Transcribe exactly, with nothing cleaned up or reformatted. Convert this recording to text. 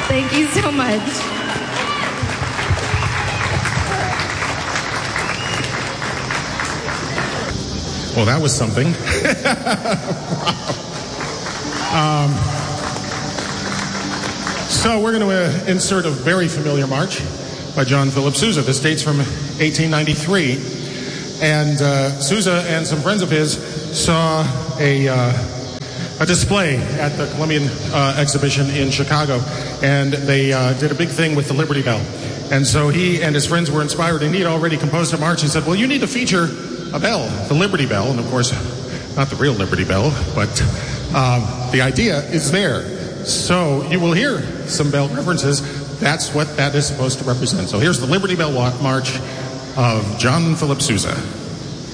Thank you so much. Well, that was something. um, so we're going to uh, insert a very familiar march by John Philip Sousa. This dates from eighteen ninety-three. And uh, Sousa and some friends of his saw a, uh, a display at the Columbian uh, exhibition in Chicago. And they uh, did a big thing with the Liberty Bell. And so he and his friends were inspired, and he had already composed a march. He said, well, you need to feature a bell, the Liberty Bell, and of course, not the real Liberty Bell, but um, the idea is there. So you will hear some bell references. That's what that is supposed to represent. So here's the Liberty Bell March of John Philip Sousa.